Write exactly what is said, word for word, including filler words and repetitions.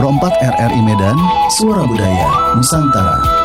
Pro empat R R I Medan, Suara Budaya Nusantara.